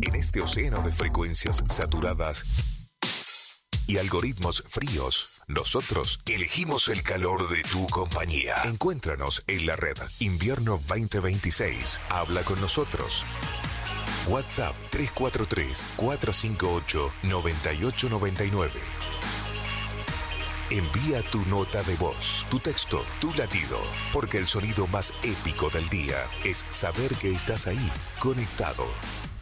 En este océano de frecuencias saturadas y algoritmos fríos, nosotros elegimos el calor de tu compañía. Encuéntranos en la red Invierno 2026. Habla con nosotros. WhatsApp 343-458-9899. Envía tu nota de voz, tu texto, tu latido, porque el sonido más épico del día es saber que estás ahí, conectado.